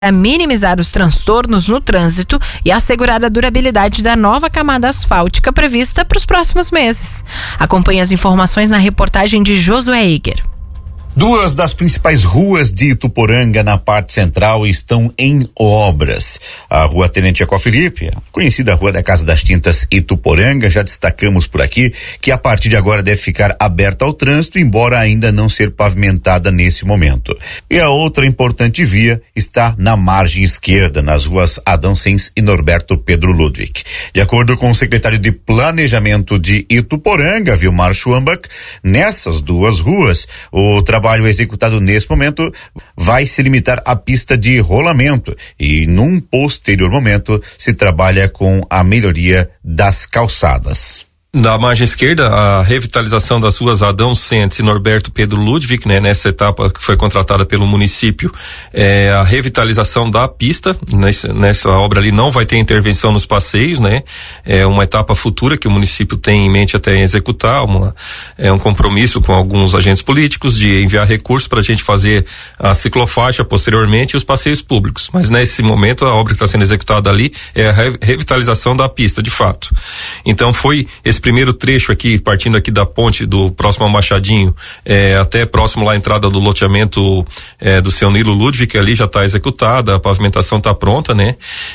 para minimizar os transtornos no trânsito e assegurar a durabilidade da nova camada asfáltica prevista para os próximos meses. Acompanhe as informações na reportagem de Josué Eiger. Duas das principais ruas de Ituporanga, na parte central, estão em obras. A Rua Tenente Jacó Felipe, a conhecida Rua da Casa das Tintas Ituporanga, já destacamos por aqui que a partir de agora deve ficar aberta ao trânsito, embora ainda não ser pavimentada nesse momento. E a outra importante via está na margem esquerda, nas ruas Adão Sens e Norberto Pedro Ludwig. De acordo com o secretário de Planejamento de Ituporanga, Vilmar Schwambach, nessas duas ruas, o trabalho executado nesse momento vai se limitar à pista de rolamento e num posterior momento se trabalha com a melhoria das calçadas. Na margem esquerda, a revitalização das ruas Adão Sentes e Norberto Pedro Ludwig, né? Nessa etapa que foi contratada pelo município, a revitalização da pista. Nessa obra ali não vai ter intervenção nos passeios, né? É uma etapa futura que o município tem em mente até executar, um compromisso com alguns agentes políticos de enviar recursos para a gente fazer a ciclofaixa posteriormente e os passeios públicos. Mas nesse momento a obra que está sendo executada ali é a revitalização da pista, de fato. Então foi esse primeiro trecho aqui, partindo aqui da ponte do próximo ao Machadinho, até próximo lá à entrada do loteamento do seu Nilo Ludwig, ali já está executada, a pavimentação está pronta, né?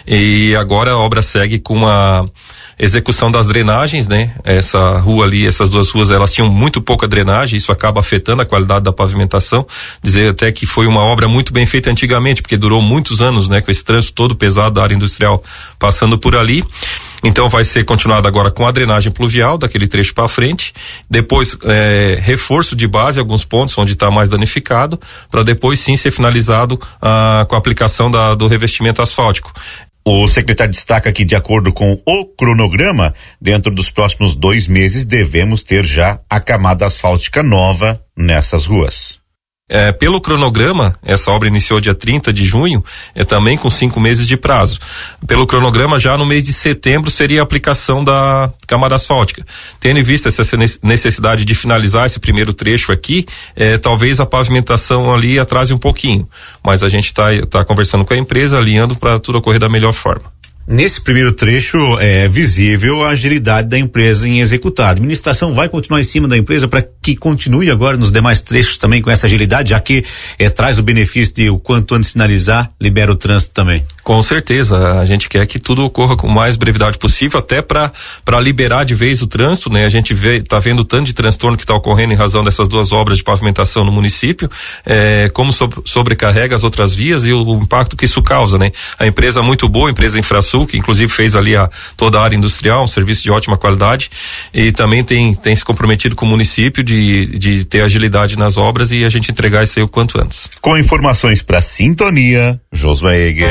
E agora a obra segue com a execução das drenagens, né? Essa rua ali, essas duas ruas, elas tinham muito pouca drenagem, isso acaba afetando a qualidade da pavimentação. Dizer até que foi uma obra muito bem feita antigamente, porque durou muitos anos, né? Com esse trânsito todo pesado da área industrial passando por ali. Então vai ser continuado agora com a drenagem pluvial daquele trecho para frente, depois reforço de base, alguns pontos onde está mais danificado, para depois sim ser finalizado com a aplicação do revestimento asfáltico. O secretário destaca que, de acordo com o cronograma, dentro dos próximos 2 meses devemos ter já a camada asfáltica nova nessas ruas. Pelo cronograma, essa obra iniciou dia 30 de junho, também com 5 meses de prazo. Pelo cronograma, já no mês de setembro seria a aplicação da camada asfáltica. Tendo em vista essa necessidade de finalizar esse primeiro trecho aqui, talvez a pavimentação ali atrase um pouquinho, mas a gente tá conversando com a empresa, alinhando para tudo ocorrer da melhor forma. Nesse primeiro trecho é visível a agilidade da empresa em executar. A administração vai continuar em cima da empresa para que continue agora nos demais trechos também com essa agilidade, já que traz o benefício de o quanto antes finalizar, libera o trânsito também. Com certeza, a gente quer que tudo ocorra com mais brevidade possível, até para liberar de vez o trânsito, né? A gente tá vendo o tanto de transtorno que está ocorrendo em razão dessas duas obras de pavimentação no município, como sobrecarrega as outras vias e o impacto que isso causa, né? A empresa muito boa, a empresa Infrasul, que inclusive fez ali toda a área industrial, um serviço de ótima qualidade, e também tem se comprometido com o município de ter agilidade nas obras e a gente entregar isso aí o quanto antes. Com informações para Sintonia, Josué Eiger.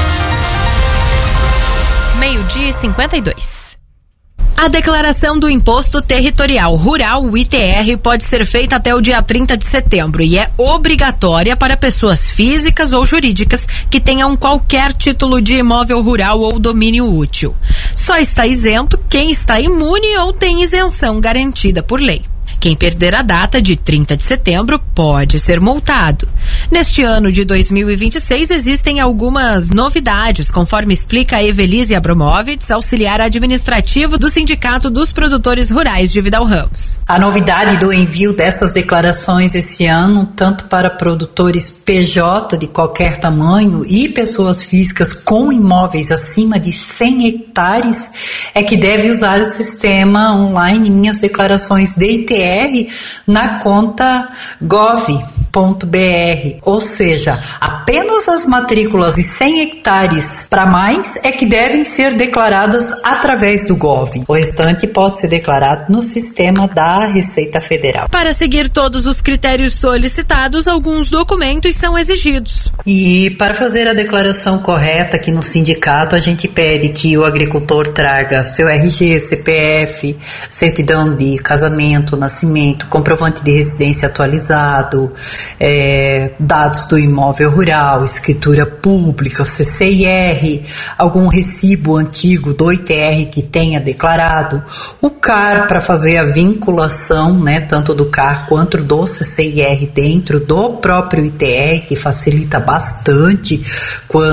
12:52. A declaração do Imposto Territorial Rural, o ITR, pode ser feita até o dia 30 de setembro e é obrigatória para pessoas físicas ou jurídicas que tenham qualquer título de imóvel rural ou domínio útil. Só está isento quem está imune ou tem isenção garantida por lei. Quem perder a data de 30 de setembro pode ser multado. Neste ano de 2026 existem algumas novidades, conforme explica a Evelise Abramovitz, auxiliar administrativo do Sindicato dos Produtores Rurais de Vidal Ramos. A novidade do envio dessas declarações esse ano, tanto para produtores PJ de qualquer tamanho e pessoas físicas com imóveis acima de 100 hectares, é que deve usar o sistema online Minhas Declarações DITR na conta gov.br, ou seja, apenas as matrículas de 100 hectares para mais é que devem ser declaradas através do Gov. O restante pode ser declarado no sistema da Receita Federal. Para seguir todos os critérios solicitados, alguns documentos são exigidos. E para fazer a declaração correta aqui no sindicato, a gente pede que o agricultor traga seu RG, CPF, certidão de casamento, nascimento, comprovante de residência atualizado, dados do imóvel rural, escritura pública, CCIR, algum recibo antigo do ITR que tenha declarado, o CAR para fazer a vinculação, né, tanto do CAR quanto do CCIR dentro do próprio ITR, que facilita bastante quando